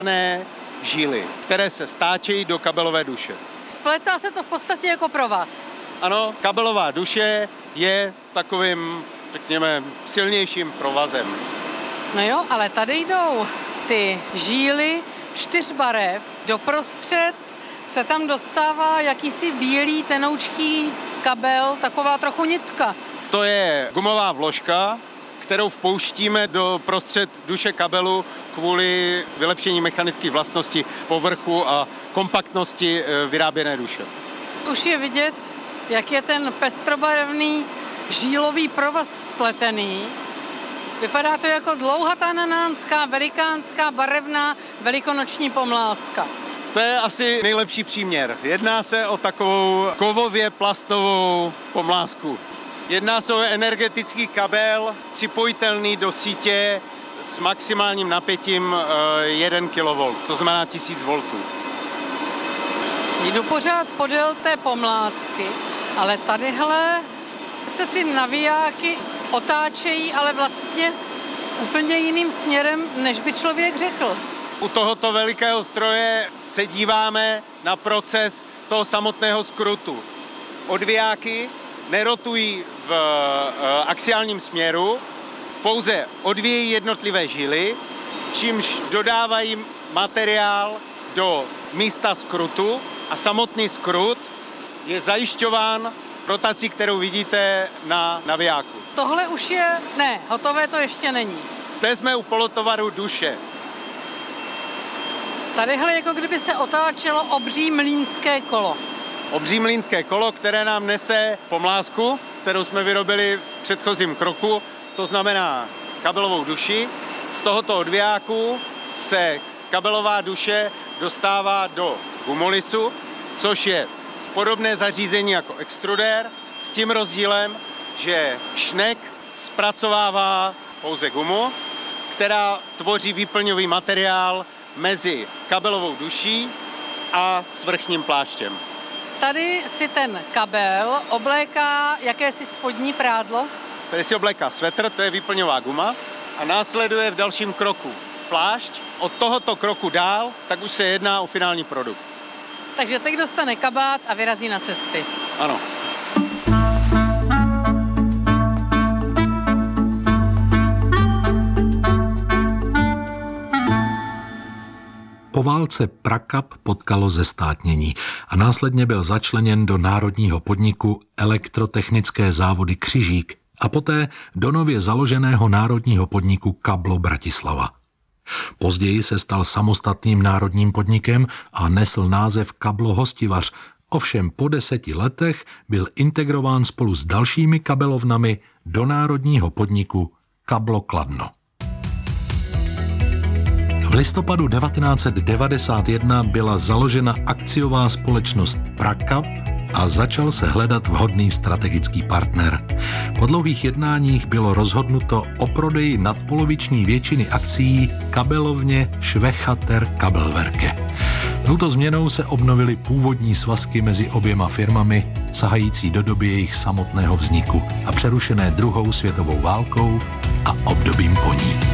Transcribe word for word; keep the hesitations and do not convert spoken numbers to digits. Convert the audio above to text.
žíly, které se stáčejí do kabelové duše. Splétá se to v podstatě jako provaz. Ano, kabelová duše je takovým, řekněme, silnějším provazem. No jo, ale tady jdou ty žíly čtyř barev. Doprostřed se tam dostává jakýsi bílý tenoučký kabel, taková trochu nitka. To je gumová vložka, kterou vpouštíme do prostřed duše kabelu kvůli vylepšení mechanických vlastností povrchu a kompaktnosti vyráběné duše. Už je vidět, jak je ten pestrobarevný žílový provaz spletený. Vypadá to jako dlouhatá nanánská, velikánská, barevná velikonoční pomlázka. To je asi nejlepší příměr. Jedná se o takovou kovově plastovou pomlázku. Jedná se o energetický kabel připojitelný do sítě s maximálním napětím jeden kilovolt, to znamená tisíc voltů. Jdu pořád podél té pomlázky, ale tadyhle se ty navijáky otáčejí, ale vlastně úplně jiným směrem, než by člověk řekl. U tohoto velikého stroje se díváme na proces toho samotného skrutu. Odvijáky nerotují v axiálním směru, pouze odvíjejí jednotlivé žily, čímž dodávají materiál do místa skrutu a samotný skrut je zajišťován rotací, kterou vidíte na navijáku. Tohle už je, ne, hotové to ještě není. Teď jsme u polotovaru duše. Tadyhle jako kdyby se otáčelo obří mlýnské kolo. Obří mlýnské kolo, které nám nese pomlázku, kterou jsme vyrobili v předchozím kroku, to znamená kabelovou duši. Z tohoto odvijáku se kabelová duše dostává do gumolisu, což je podobné zařízení jako extrudér, s tím rozdílem, že šnek zpracovává pouze gumu, která tvoří výplňový materiál mezi kabelovou duší a svrchním pláštěm. Tady si ten kabel obléká jakési spodní prádlo. Tady si obléká svetr, to je výplňová guma a následuje v dalším kroku plášť. Od tohoto kroku dál, tak už se jedná o finální produkt. Takže teď dostane kabát a vyrazí na cesty. Ano. Po válce Prakap potkalo zestátnění a následně byl začleněn do národního podniku Elektrotechnické závody Křižík a poté do nově založeného národního podniku Kablo Bratislava. Později se stal samostatným národním podnikem a nesl název Kablo Hostivař, ovšem po deseti letech byl integrován spolu s dalšími kabelovnami do národního podniku Kablo Kladno. V listopadu devatenáct set devadesát jedna byla založena akciová společnost Prakap a začal se hledat vhodný strategický partner. Po dlouhých jednáních bylo rozhodnuto o prodeji nadpoloviční většiny akcií kabelovně Schwechater Kabelwerke. Touto změnou se obnovily původní svazky mezi oběma firmami, sahající do doby jejich samotného vzniku a přerušené druhou světovou válkou a obdobím po ní.